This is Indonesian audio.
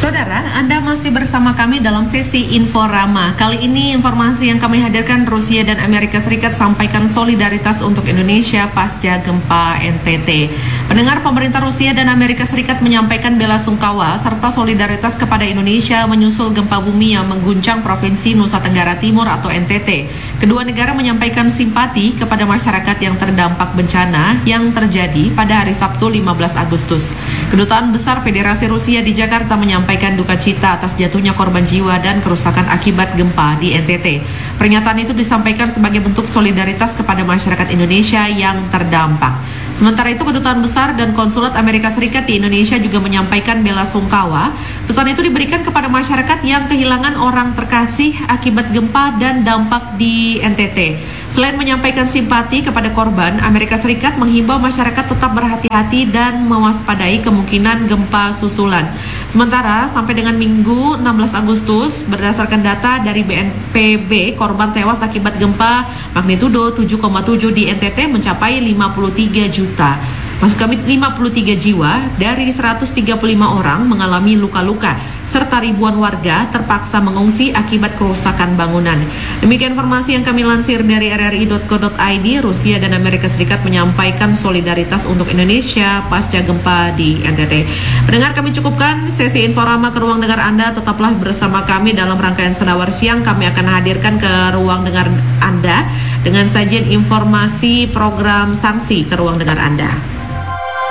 Saudara, Anda masih bersama kami dalam sesi Inforama. Kali ini informasi yang kami hadirkan, Rusia dan Amerika Serikat sampaikan solidaritas untuk Indonesia pasca gempa NTT. Pendengar, pemerintah Rusia dan Amerika Serikat menyampaikan bela sungkawa serta solidaritas kepada Indonesia menyusul gempa bumi yang mengguncang Provinsi Nusa Tenggara Timur atau NTT. Kedua negara menyampaikan simpati kepada masyarakat yang terdampak bencana yang terjadi pada hari Sabtu 15 Agustus. Kedutaan Besar Federasi Rusia di Jakarta menyampaikan duka cita atas jatuhnya korban jiwa dan kerusakan akibat gempa di NTT. Pernyataan itu disampaikan sebagai bentuk solidaritas kepada masyarakat Indonesia yang terdampak. Sementara itu, Kedutaan Besar dan Konsulat Amerika Serikat di Indonesia juga menyampaikan bela sungkawa. Pesan itu diberikan kepada masyarakat yang kehilangan orang terkasih akibat gempa dan dampak di NTT. Selain menyampaikan simpati kepada korban, Amerika Serikat menghimbau masyarakat tetap berhati-hati dan mewaspadai kemungkinan gempa susulan. Sementara sampai dengan Minggu 16 Agustus, berdasarkan data dari BNPB, korban tewas akibat gempa magnitudo 7,7 di NTT mencapai 53 juta. Maksud kami 53 jiwa dari 135 orang mengalami luka-luka, serta ribuan warga terpaksa mengungsi akibat kerusakan bangunan. Demikian informasi yang kami lansir dari rri.co.id. Rusia dan Amerika Serikat menyampaikan solidaritas untuk Indonesia pasca gempa di NTT. Pendengar, kami cukupkan sesi Inforama ke ruang dengar Anda. Tetaplah bersama kami dalam rangkaian Senawar Siang. Kami akan hadirkan ke ruang dengar Anda dengan sajian informasi program sanksi ke ruang dengar Anda.